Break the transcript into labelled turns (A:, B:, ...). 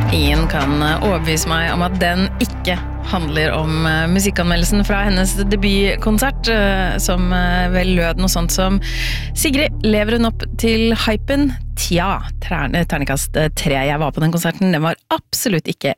A: Ingen kan overbevise meg om at den ikke handler om musikkanmeldelsen fra hennes debutkonsert, som vel lød noe sånt som Sigrid, lever hun opp til hypen? Tja, terningkast 3. Jeg var på den konserten, den var absolutt ikke